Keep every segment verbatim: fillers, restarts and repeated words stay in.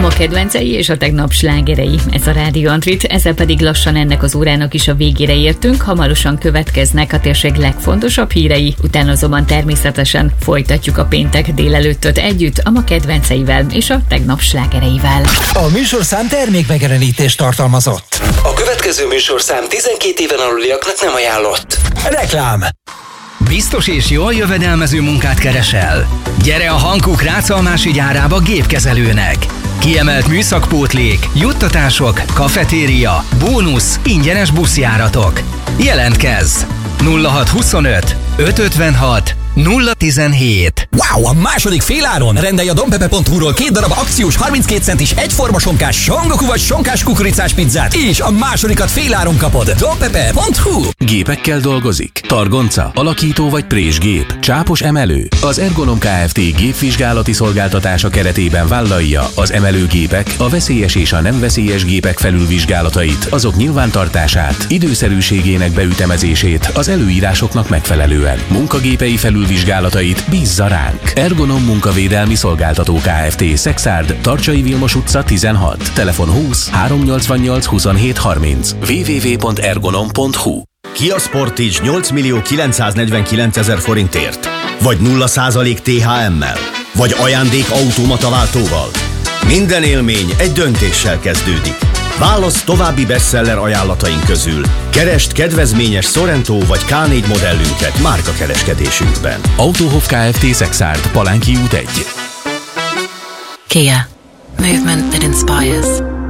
ma kedvencei és a tegnap slágerei, ez a Rádió Antrit, ezzel pedig lassan ennek az órának is a végére értünk, hamarosan következnek a térség legfontosabb hírei, utána azonban természetesen folytatjuk a péntek délelőttöt együtt a ma kedvenceivel és a tegnap slágereivel. A műsorszám termékmegjelenítést tartalmazott. A következő műsorszám tizenkét éven aluliaknak nem ajánlott. Reklám. Biztos és jól jövedelmező munkát keresel? Gyere a Hankook Rácalmási gyárába gépkezelőnek! Kiemelt műszakpótlék, juttatások, kafetéria, bónusz, ingyenes buszjáratok. Jelentkezz! nulla hat huszonöt ötszázötvenhat nulla tizenhét. Wow, a második féláron rendelj a dompepe pont hu-ról két darab akciós harminckét centis egyforma sonkás songoku vagy sonkás kukoricás pizzát, és a másodikat féláron kapod. dompepe pont hu. Gépekkel dolgozik? Targonca, alakító vagy présgép, csápos emelő? Az Ergonom Kft. Gépvizsgálati szolgáltatása keretében vállalja az emelőgépek, a veszélyes és a nem veszélyes gépek felülvizsgálatait, azok nyilvántartását, időszerűségének beütemezését az előírásoknak megfelelően. Munkagépei felülvizsgálatait bízza ránk. Ergonom Munkavédelmi Szolgáltató Kft. Szexárd, Tarcsai Vilmos utca tizenhat. Telefon húsz háromszáznyolcvannyolc huszonhét harminc. double-u double-u double-u pont ergonom pont hu. Kia Sportage nyolc millió kilencszáznegyvenkilencezer forintért? Vagy nulla százalék té há emmel? Vagy ajándék automata váltóval? Minden élmény egy döntéssel kezdődik. Válasz további bestseller ajánlataink közül. Keresd kedvezményes Sorento vagy ká négy modellünket márkakereskedésünkben. Autohof Kft. Szexárd, Palánki út egy. Kia. Movement that inspires.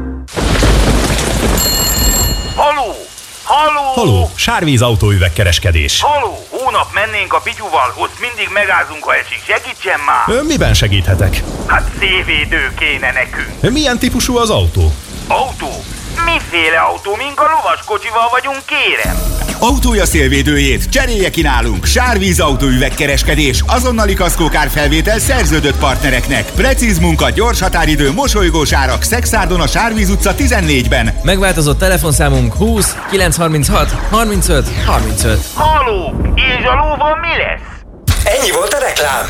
Haló! Haló! Haló! Sárvíz autóüvegkereskedés. Haló! Hónap mennénk a Pityuval, ott mindig megázunk, ha esik. Segítsen már! Ön miben segíthetek? Hát szévédő kéne nekünk. Milyen típusú az autó? Autó? Miféle autó, mink a lovaskocsival vagyunk, kérem? Autója szélvédőjét cserélje ki nálunk. Sárvíz autóüvegkereskedés, azonnali kaszkókárfelvétel szerződött partnereknek. Precíz munka, gyors határidő, mosolygós árak. Szexárdon a Sárvíz utca tizennégyben. Megváltozott telefonszámunk húsz kilencszázharminchat harmincöt harmincöt. Haló! És a lóval mi lesz? Ennyi volt a reklám.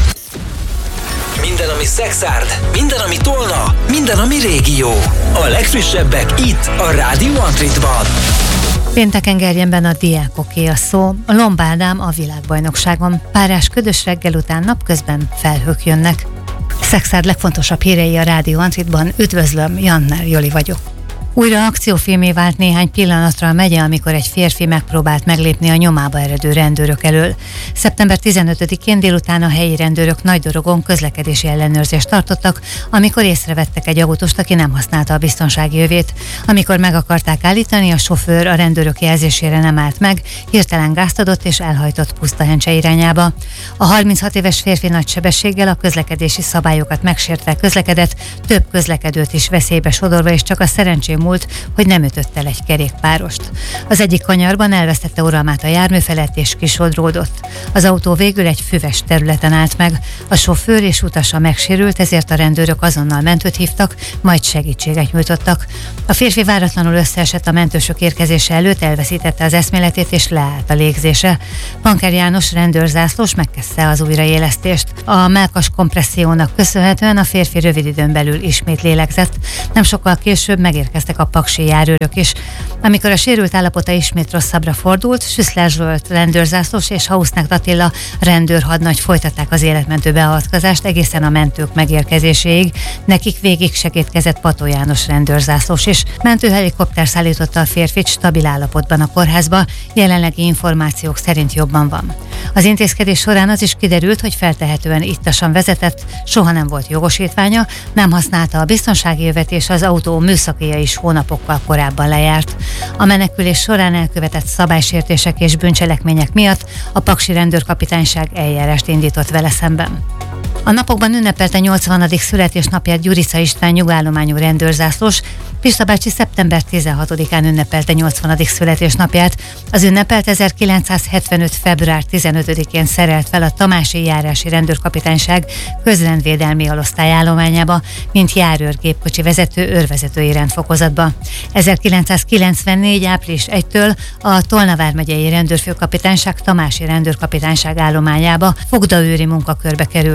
Minden, ami Szexárd, minden, ami Tolna, minden, ami régió. A legfrissebbek itt, a Rádió Antritban. Pénteken Gerjenben a diákoké a szó. A Lombádám a világbajnokságon. Párás ködös reggel után napközben felhők jönnek. Szexárd legfontosabb hírei a Rádió Antritban. Üdvözlöm, Janner Joli vagyok. Újra akciófilmé vált néhány pillanatra a megye, amikor egy férfi megpróbált meglépni a nyomába eredő rendőrök elől. szeptember tizenötödikén délután a helyi rendőrök Nagydorogon közlekedési ellenőrzést tartottak, amikor észrevettek egy autóst, aki nem használta a biztonsági övét. Amikor meg akarták állítani, a sofőr a rendőrök jelzésére nem állt meg, hirtelen gázt adott és elhajtott Pusztahencse irányába. A harminchat éves férfi nagy sebességgel a közlekedési szabályokat megsértve közlekedett, több közlekedőt is veszélybe sodorva, és csak a szerencsém múlt, hogy nem ütött el egy kerékpárost. Az egyik kanyarban elvesztette uralmát a jármű felett és kisodródott. Az autó végül egy füves területen állt meg. A sofőr és utasa megsérült, ezért a rendőrök azonnal mentőt hívtak, majd segítséget nyújtottak. A férfi váratlanul összeesett a mentősök érkezése előtt, elveszítette az eszméletét és leállt a légzése. Panker János rendőrzászlós megkezdte az újraélesztést. A mellkas kompressziónak köszönhetően a férfi rövid időn belül ismét lélegzett. Nem sokkal később megérkeztek a paksi járőrök is. Amikor a sérült állapota ismét rosszabbra fordult, Süszler Zsolt rendőrzászlós és Hausznák Attila rendőrhadnagy folytatták az életmentő beavatkozást egészen a mentők megérkezéséig. Nekik végig segítkezett Pató János rendőrzászlós is. Mentőhelikopter szállította a férfit stabil állapotban a kórházba, jelenlegi információk szerint jobban van. Az intézkedés során az is kiderült, hogy feltehetően ittasan vezetett, soha nem volt jogosítványa, nem használta a biztonsági övet, és az autó műszakéja is hónapokkal korábban lejárt. A menekülés során elkövetett szabálysértések és bűncselekmények miatt a paksi rendőrkapitányság eljárást indított vele szemben. A napokban ünnepelte nyolcvanadik születésnapját Gyurica István nyugállományú rendőrzászlós. Pista bácsi szeptember tizenhatodikán ünnepelte nyolcvanadik születésnapját. Az ünnepelt ezerkilencszázhetvenöt. február tizenötödikén szerelt fel a Tamási járási rendőrkapitányság közrendvédelmi alosztály állományába, mint járőrgépkocsi vezető őrvezetői rendfokozatba. ezerkilencszázkilencvennégy. április elsejétől a Tolna vármegyei rendőrfőkapitányság Tamási rendőrkapitányság állományába fogdaőri munkakörbe került át.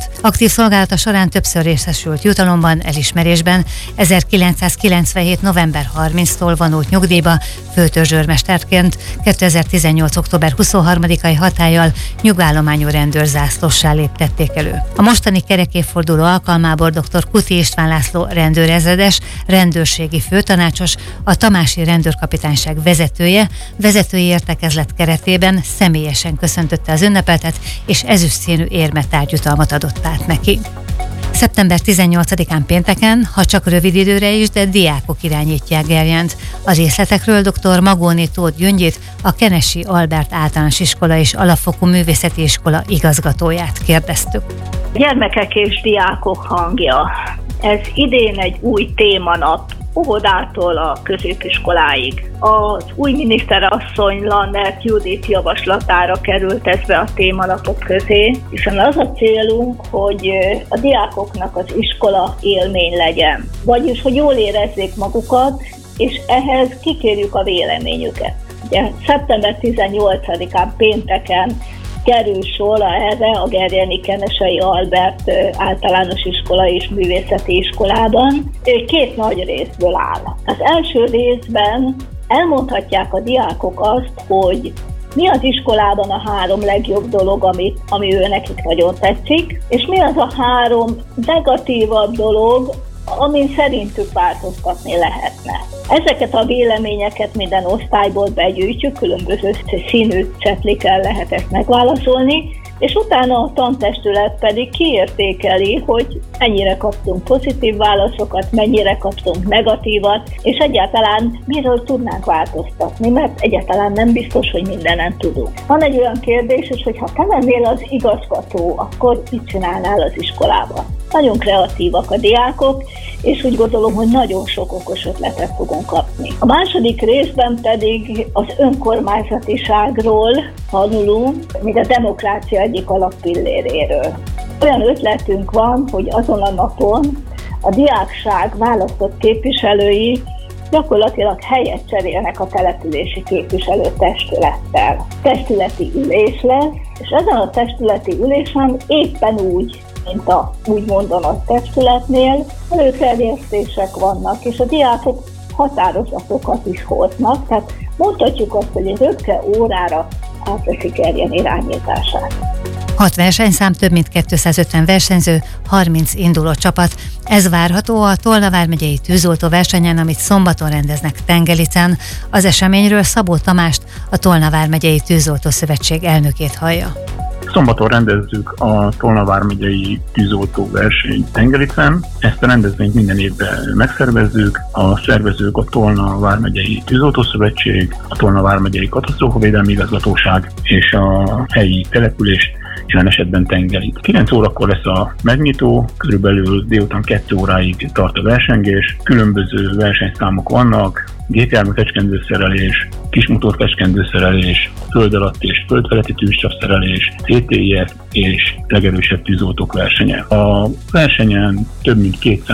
Aktív szolgálata során többször részesült jutalomban, elismerésben. ezerkilencszázkilencvenhét. november harmincadikántól vonult nyugdíjba, főtörzsőrmesterként, kétezer-tizennyolc. október huszonharmadikai hatállyal nyugállományú rendőrzászlóssá léptették elő. A mostani kerekévforduló alkalmából dr. Kuti István László rendőrezredes, rendőrségi főtanácsos, a tamási rendőrkapitányság vezetője, vezetői értekezlet keretében személyesen köszöntötte az ünnepeltet, és ezüstszínű érmetárgyutalmat adott át neki. szeptember tizennyolcadikán pénteken, ha csak rövid időre is, de diákok irányítják Gerjent. A részletekről dr. Magóni Tóth Gyöngyit, a Kenesi Albert Általános Iskola és Alapfokú Művészeti Iskola igazgatóját kérdeztük. Gyermekek és diákok hangja. Ez idén egy új témanap, óvodától a középiskoláig. Az új miniszterasszony Lannert Judit javaslatára került ez be a témanapok közé, hiszen az a célunk, hogy a diákoknak az iskola élmény legyen. Vagyis, hogy jól érezzék magukat, és ehhez kikérjük a véleményüket. Ugye, szeptember tizennyolcadikán pénteken kerül sor erre a gerjeni Kenesei Albert Általános Iskola és Művészeti Iskolában. Két nagy részből áll. Az első részben elmondhatják a diákok azt, hogy mi az iskolában a három legjobb dolog, ami, ami ő nekik nagyon tetszik, és mi az a három negatívabb dolog, amin szerintük változtatni lehetne. Ezeket a véleményeket minden osztályból begyűjtjük, különböző színű cetlikkel lehet ezt megválaszolni, és utána a tantestület pedig kiértékeli, hogy mennyire kaptunk pozitív válaszokat, mennyire kaptunk negatívat, és egyáltalán miről tudnánk változtatni, mert egyáltalán nem biztos, hogy mindenen tudunk. Van egy olyan kérdés is, hogy ha te lennél az igazgató, akkor mit csinálnál az iskolában? Nagyon kreatívak a diákok, és úgy gondolom, hogy nagyon sok okos ötletet fogunk kapni. A második részben pedig az önkormányzatiságról tanulunk, mint a demokrácia egyik alappilléréről. Olyan ötletünk van, hogy azon a napon a diákság választott képviselői gyakorlatilag helyet cserélnek a települési képviselőtestülettel. Testületi ülés lesz, és ezen a testületi ülésen éppen úgy, mint a úgymond a nagy testületnél, előterjesztések vannak, és a diákok határozatokat is hoznak, tehát mondhatjuk azt, hogy röpke órára átveszik Gerjen irányítását. Hat versenyszám, több mint kétszázötven versenyző, harminc induló csapat. Ez várható a Tolna vármegyei tűzoltó versenyen, amit szombaton rendeznek Tengelicen. Az eseményről Szabó Tamást, a Tolna vármegyei tűzoltó szövetség elnökét hallja. Szombaton rendezzük a Tolna vármegyei tűzoltó versenyt Tengelicen. Ezt a rendezvényt minden évben megszervezzük. A szervezők a Tolna vármegyei tűzoltó szövetség, a Tolna vármegyei katasztrófavédelmi igazgatóság és a helyi település, jelen esetben Tengelic. kilenc órakor lesz a megnyitó, körülbelül délután kettő óráig tart a versengés. Különböző versenyszámok vannak, gépjármű fecskendőszerelés, kismotor fecskendőszerelés, föld alatt és földfeletti tűzcsapszerelés, té té i ef és legerősebb tűzoltók versenye. A versenyen több mint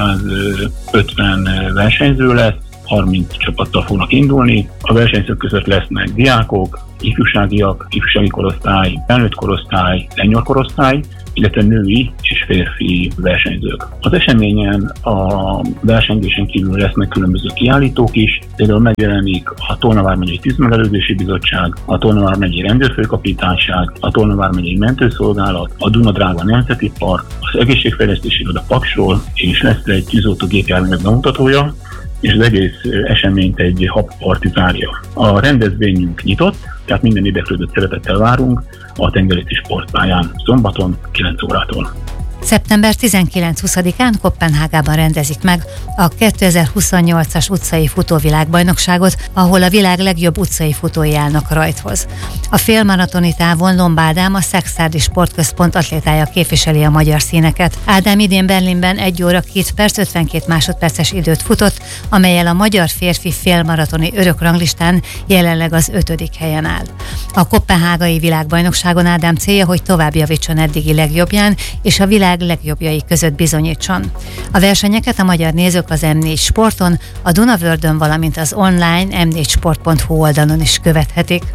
kétszázötven versenyző lesz, harminc csapattal fognak indulni. A versenyzők között lesznek diákok, ifjúságiak, ifjúsági korosztály, felnőtt korosztály, senior korosztály, illetve női és férfi versenyzők. Az eseményen a versengésen kívül lesznek különböző kiállítók is, például megjelenik a Tolna vármegyei Tűzmegelőzési Bizottság, a Tolna vármegyei Rendőrfőkapitányság, a Tolna vármegyei Mentőszolgálat, a Duna-Dráva Nemzeti Park, az Egészségfejlesztési Iroda Paksról, és lesz egy tűzoltó gépjárművek bemutatója, és az egész eseményt egy habparti zárja. A rendezvényünk nyitott, tehát minden érdeklődőt szeretettel várunk a Tengelici sportpályán szombaton kilenc órától. szeptember tizenkilenc-huszadikán Koppenhágában rendezik meg a kétezer-huszonnyolcas utcai futóvilágbajnokságot, ahol a világ legjobb utcai futói állnak rajthoz. A félmaratoni távon Lomb Ádám, a Szekszárdi Sportközpont atlétája képviseli a magyar színeket. Ádám idén Berlinben egy óra két perc ötvenkét másodperces időt futott, amellyel a magyar férfi félmaratoni örökranglistán jelenleg az ötödik helyen áll. A koppenhágai világbajnokságon Ádám célja, hogy tovább javítson eddigi legjobbján, és a világ legjobbjai között bizonyítson. A versenyeket a magyar nézők az em négy Sporton, a Dunavördön, valamint az online em négy sport pont hu oldalon is követhetik.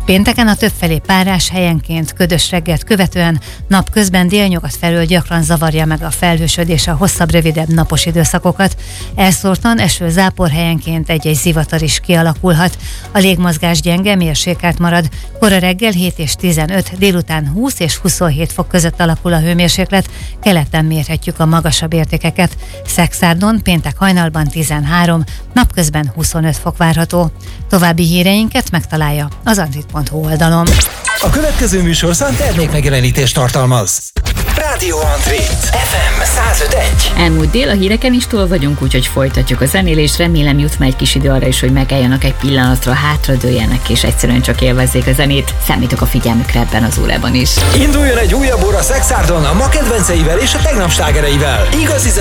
Pénteken a többfelé párás, helyenként ködös reggelt követően napközben délnyugat felől gyakran zavarja meg a felhősödés a hosszabb, rövidebb napos időszakokat. Elszórtan eső, zápor, helyenként egy-egy zivatar is kialakulhat. A légmozgás gyenge, mérsékelt marad. Kora reggel hét és tizenöt, délután húsz és huszonhét fok között alakul a hőmérséklet, keleten mérhetjük a magasabb értékeket. Szekszárdon péntek hajnalban tizenhárom, napközben huszonöt fok várható. További híreinket megtalálja az antrit pont hu oldalon. A következő műsorszám termékmegjelenítést tartalmaz. Rádió Antrit, ef em száz öt egy. Elmúlt dél a híreken is túl vagyunk, úgyhogy folytatjuk a zenélést. Remélem jut már egy kis idő arra is, hogy megálljanak egy pillanatra, hátradőljenek és egyszerűen csak élvezzék a zenét. Számítok a figyelmükre ebben az órában is. Induljon egy újabb óra Szexárdon a ma kedvenceivel és a tegnap slágereivel. Igazi